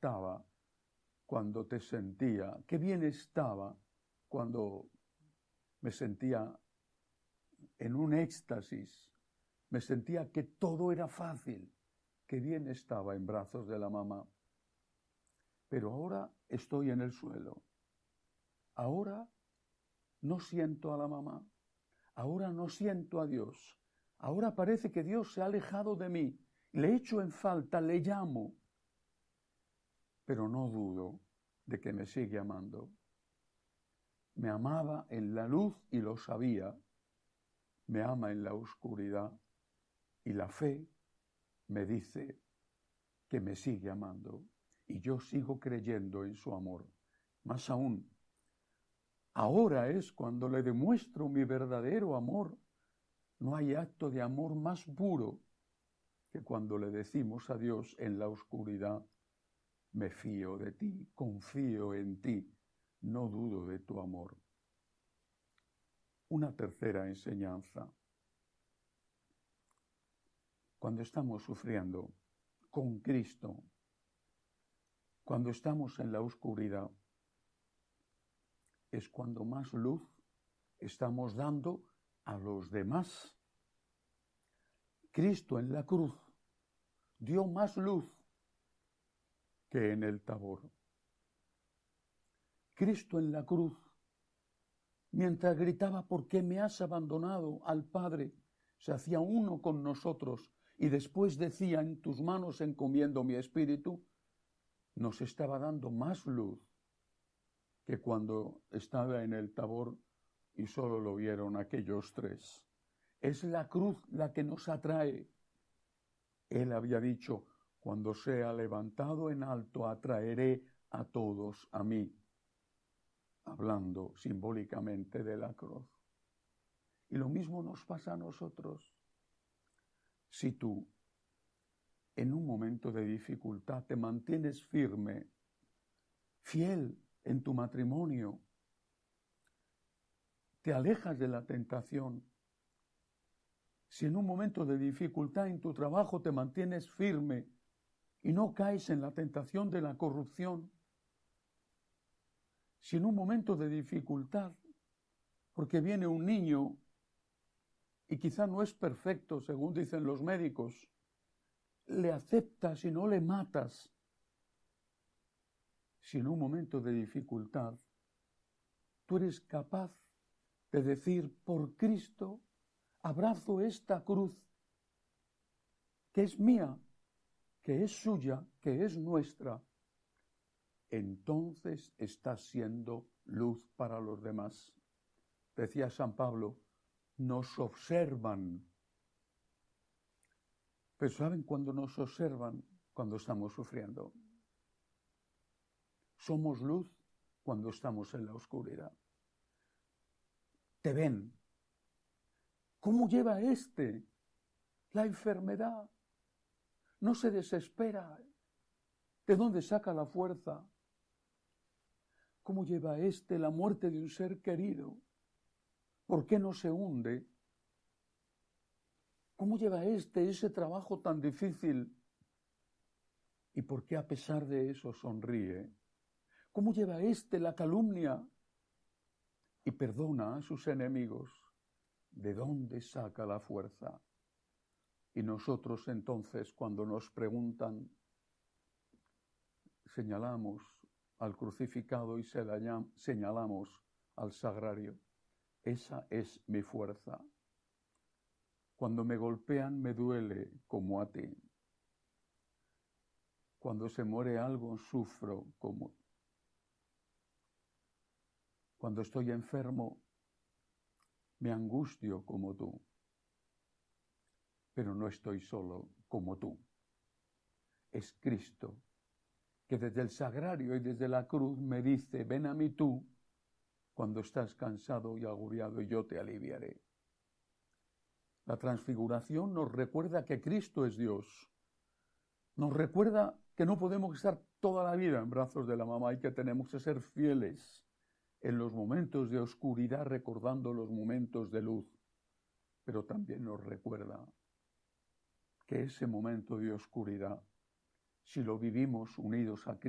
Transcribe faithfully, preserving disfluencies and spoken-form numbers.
estaba cuando te sentía, qué bien estaba cuando me sentía en un éxtasis, me sentía que todo era fácil, qué bien estaba en brazos de la mamá. Pero ahora estoy en el suelo. Ahora no siento a la mamá. Ahora no siento a Dios. Ahora parece que Dios se ha alejado de mí. Le echo en falta, le llamo. Pero no dudo de que me sigue amando. Me amaba en la luz y lo sabía. Me ama en la oscuridad. Y la fe me dice que me sigue amando. Y yo sigo creyendo en su amor. Más aún, ahora es cuando le demuestro mi verdadero amor. No hay acto de amor más puro que cuando le decimos a Dios en la oscuridad: me fío de ti, confío en ti, no dudo de tu amor. Una tercera enseñanza. Cuando estamos sufriendo con Cristo, cuando estamos en la oscuridad, es cuando más luz estamos dando a los demás. Cristo en la cruz dio más luz que en el Tabor. Cristo en la cruz, mientras gritaba: ¿por qué me has abandonado al Padre?, se hacía uno con nosotros y después decía: en tus manos encomiendo mi espíritu. Nos estaba dando más luz que cuando estaba en el Tabor y solo lo vieron aquellos tres. Es la cruz la que nos atrae. Él había dicho: cuando sea levantado en alto, atraeré a todos a mí, hablando simbólicamente de la cruz. Y lo mismo nos pasa a nosotros. Si tú, en un momento de dificultad, te mantienes firme, fiel en tu matrimonio, te alejas de la tentación, si en un momento de dificultad en tu trabajo te mantienes firme y no caes en la tentación de la corrupción, si en un momento de dificultad, porque viene un niño y quizá no es perfecto, según dicen los médicos, le aceptas y no le matas, si en un momento de dificultad tú eres capaz de decir: por Cristo abrazo esta cruz, que es mía, que es suya, que es nuestra, entonces estás siendo luz para los demás. Decía San Pablo: nos observan. Pero ¿saben cuándo nos observan? Cuando estamos sufriendo. Somos luz cuando estamos en la oscuridad. Te ven. ¿Cómo lleva este la enfermedad? No se desespera. ¿De dónde saca la fuerza? ¿Cómo lleva este la muerte de un ser querido? ¿Por qué no se hunde? ¿Cómo lleva este ese trabajo tan difícil? ¿Y por qué a pesar de eso sonríe? ¿Cómo lleva este la calumnia y perdona a sus enemigos? ¿De dónde saca la fuerza? Y nosotros entonces, cuando nos preguntan, señalamos al crucificado y señalamos al sagrario. Esa es mi fuerza. Cuando me golpean me duele como a ti. Cuando se muere algo sufro como. Cuando estoy enfermo me angustio como tú. Pero no estoy solo como tú. Es Cristo que desde el sagrario y desde la cruz me dice: ven a mí tú cuando estás cansado y agobiado y yo te aliviaré. La transfiguración nos recuerda que Cristo es Dios. Nos recuerda que no podemos estar toda la vida en brazos de la mamá y que tenemos que ser fieles en los momentos de oscuridad, recordando los momentos de luz. Pero también nos recuerda que ese momento de oscuridad, si lo vivimos unidos a Cristo,